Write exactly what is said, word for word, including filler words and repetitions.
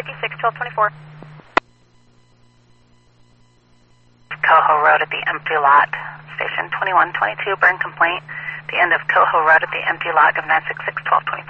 fifty-six, twelve twenty-four. Coho Road at the empty lot. Station twenty-one twenty-two, burn complaint. The end of Coho Road at the empty lot of nine six six, twelve twenty-four.